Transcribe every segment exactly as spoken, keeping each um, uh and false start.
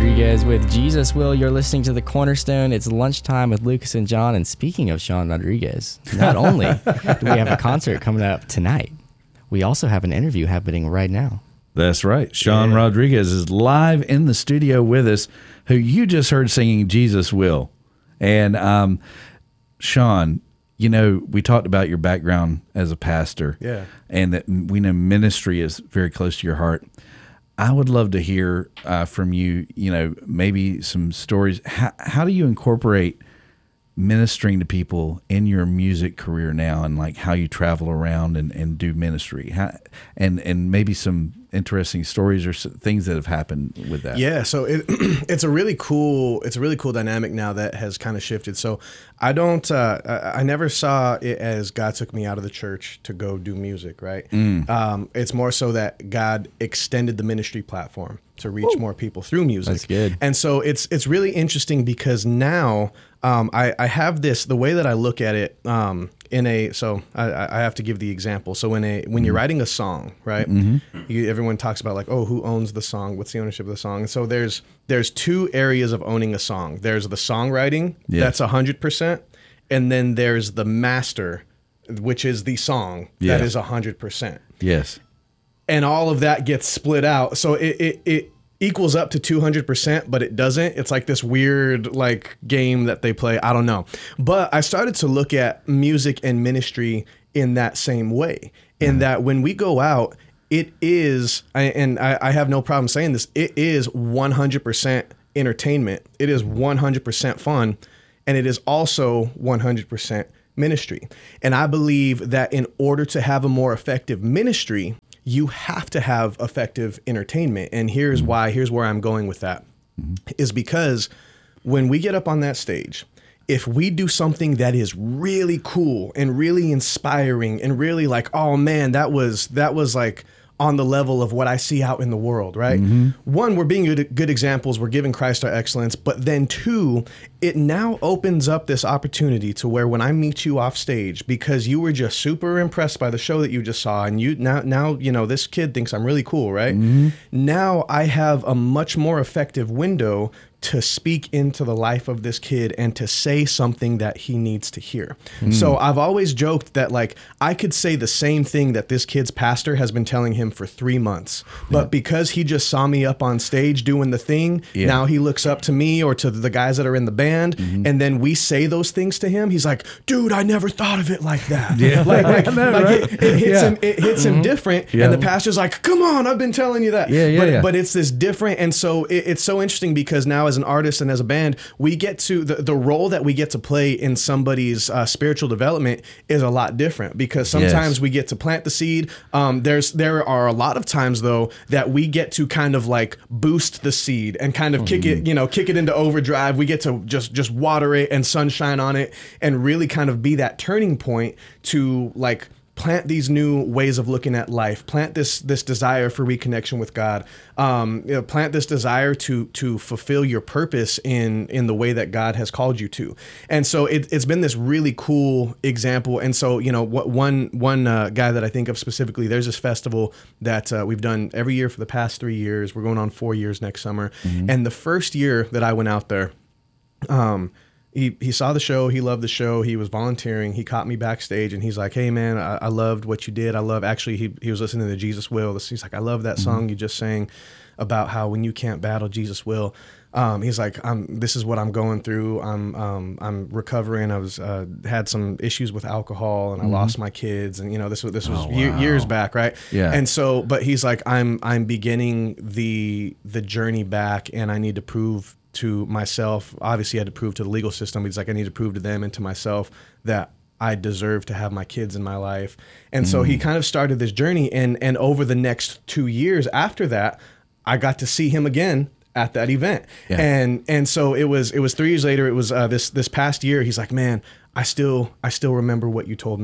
Rodriguez with Jesus Will. You're listening to The Cornerstone. It's lunchtime with Lucas and John. And speaking of Sean Rodriguez, not only do we have a concert coming up tonight, we also have an interview happening right now. That's right. Sean yeah. Rodriguez is live in the studio with us, who you just heard singing Jesus Will. And um, Sean, you know, we talked about your background as a pastor. Yeah. And that we know ministry is very close to your heart. I would love to hear uh, from you, you know, maybe some stories. How, how do you incorporate ministering to people in your music career now, and like how you travel around and, and do ministry, how, and, and maybe some interesting stories or things that have happened with that? Yeah. So it, it's a really cool, it's a really cool dynamic now that has kind of shifted. So I don't, uh, I, I never saw it as God took me out of the church to go do music. Right. Mm. Um, it's more so that God extended the ministry platform to reach Ooh. more people through music. That's good. And so it's, it's really interesting because now, Um, I, I have this, the way that I look at it, um, in a, so I, I have to give the example. So in a, when you're writing a song, right, mm-hmm. you, everyone talks about like, oh, who owns the song? What's the ownership of the song? And so there's, there's two areas of owning a song. There's the songwriting, yes. that's a hundred percent. And then there's the master, which is the song yeah. that is a hundred percent. Yes. And all of that gets split out. So it, it, it, equals up to two hundred percent, but it doesn't. It's like this weird like game that they play. I don't know. But I started to look at music and ministry in that same way, in mm-hmm. that when we go out, it is, and I, I have no problem saying this, it is one hundred percent entertainment. It is one hundred percent fun. And it is also one hundred percent ministry. And I believe that in order to have a more effective ministry, you have to have effective entertainment. And here's mm-hmm. why, here's where I'm going with that, mm-hmm. is because when we get up on that stage, if we do something that is really cool and really inspiring and really like, oh man, that was, that was like on the level of what I see out in the world, right? Mm-hmm. One, we're being good, good examples. We're giving Christ our excellence. But then two, it now opens up this opportunity to where when I meet you off stage, because you were just super impressed by the show that you just saw, and you now, now you know, this kid thinks I'm really cool, right? Mm-hmm. Now I have a much more effective window to speak into the life of this kid and to say something that he needs to hear. Mm. So I've always joked that like I could say the same thing that this kid's pastor has been telling him for three months, but yeah. because he just saw me up on stage doing the thing, yeah. now he looks up to me or to the guys that are in the band, mm-hmm. and then we say those things to him. He's like, dude, I never thought of it like that. Yeah. Like, like, know, like right? it, it hits yeah. him, it hits mm-hmm. him different. Yeah. And the pastor's like, come on, I've been telling you that. Yeah, yeah, but, yeah. but it's this different. And so it, it's so interesting because now as an artist and as a band, we get to the, the role that we get to play in somebody's uh, spiritual development is a lot different, because sometimes yes. we get to plant the seed. Um, there's there are a lot of times though that we get to kind of like boost the seed and kind of mm-hmm. kick it, you know, kick it into overdrive. We get to just just water it and sunshine on it and really kind of be that turning point to like plant these new ways of looking at life, plant this this desire for reconnection with God, um, you know, plant this desire to to fulfill your purpose in in the way that God has called you to. And so it, it's been this really cool example. And so, you know, what one one uh, guy that I think of specifically, there's this festival that uh, we've done every year for the past three years. We're going on four years next summer. Mm-hmm. And the first year that I went out there, um, He he saw the show. He loved the show. He was volunteering. He caught me backstage, and he's like, "Hey, man, I, I loved what you did. I love." Actually, he he was listening to Jesus Will. He's like, "I love that song mm-hmm. you just sang about how when you can't battle, Jesus will." Um, he's like, "I'm. This is what I'm going through. I'm um I'm recovering. I was uh, had some issues with alcohol, and I mm-hmm. lost my kids, and you know this was this was oh, wow. years back, right? Yeah. And so, but he's like, I'm I'm beginning the the journey back, and I need to prove to myself, obviously I had to prove to the legal system. He's like, I need to prove to them and to myself that I deserve to have my kids in my life. And mm. so he kind of started this journey, and and over the next two years after that, I got to see him again at that event. Yeah. And and so it was it was three years later, it was uh, this this past year, he's like, man, I still I still remember what you told me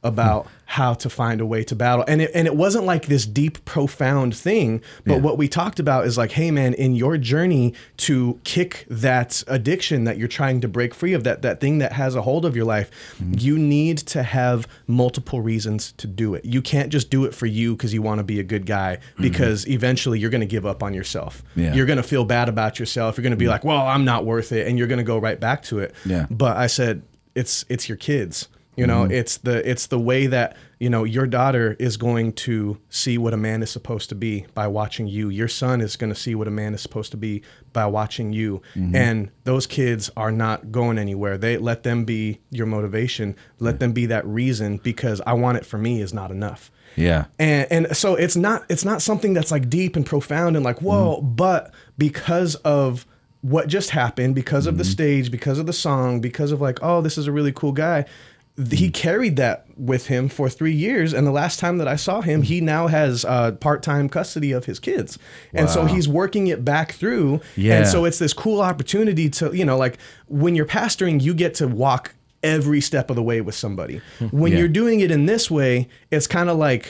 about how to find a way to battle. And it, and it wasn't like this deep, profound thing, but Yeah. what we talked about is like, hey man, in your journey to kick that addiction that you're trying to break free of, that, that thing that has a hold of your life, mm-hmm. you need to have multiple reasons to do it. You can't just do it for you because you want to be a good guy, because mm-hmm. eventually you're going to give up on yourself. Yeah. You're going to feel bad about yourself. You're going to be mm-hmm. like, well, I'm not worth it. And you're going to go right back to it. Yeah. But I said, it's, it's your kids. You know, mm-hmm. it's the it's the way that, you know, your daughter is going to see what a man is supposed to be by watching you. Your son is going to see what a man is supposed to be by watching you. Mm-hmm. And those kids are not going anywhere. They let them be your motivation. Let yeah. them be that reason, because I want it for me is not enough. Yeah. And and so it's not it's not something that's like deep and profound and like, whoa, mm-hmm. but because of what just happened, because mm-hmm. of the stage, because of the song, because of like, oh, this is a really cool guy. He carried that with him for three years. And the last time that I saw him, he now has uh, part-time custody of his kids. Wow. And so he's working it back through. Yeah. And so it's this cool opportunity to, you know, like when you're pastoring, you get to walk every step of the way with somebody. When yeah. you're doing it in this way, it's kind of like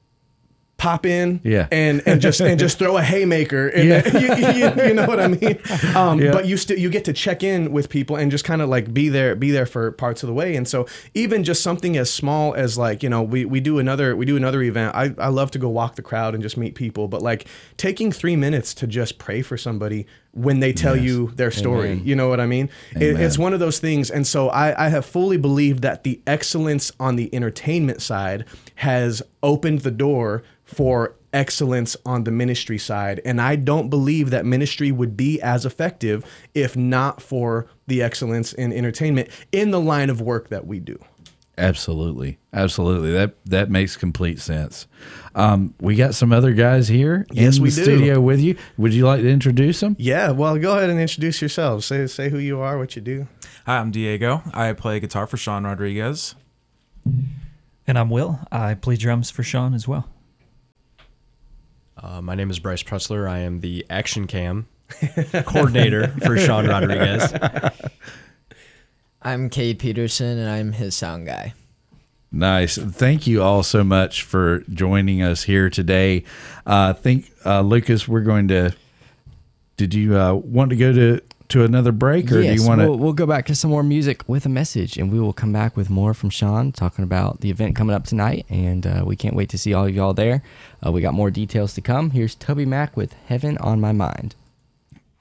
pop in yeah. and, and just and just throw a haymaker. And yeah. you, you, you know what I mean? Um, yeah. But you still you get to check in with people and just kind of like be there be there for parts of the way. And so even just something as small as like, you know, we, we do another we do another event. I, I love to go walk the crowd and just meet people. But like taking three minutes to just pray for somebody when they tell yes. you their story. Amen. You know what I mean? It, it's one of those things. And so I, I have fully believed that the excellence on the entertainment side has opened the door for excellence on the ministry side. And I don't believe that ministry would be as effective if not for the excellence in entertainment in the line of work that we do. Absolutely. Absolutely. That that makes complete sense. Um, we got some other guys here yes, in we the do. studio with you. Would you like to introduce them? Yeah, well, go ahead and introduce yourselves. Say say who you are, what you do. Hi, I'm Diego. I play guitar for Sean Rodriguez. And I'm Will. I play drums for Sean as well. Uh, my name is Bryce Pretzler. I am the action cam coordinator for Sean Rodriguez. I'm Cade Peterson, and I'm his sound guy. Nice. Thank you all so much for joining us here today. I uh, think, uh, Lucas, we're going to, did you uh, want to go to, to another break, or yes, do you want to? We'll, we'll go back to some more music with a message, and we will come back with more from Sean talking about the event coming up tonight, and uh, we can't wait to see all of y'all there. Uh, we got more details to come. Here's Toby Mac with Heaven on My Mind.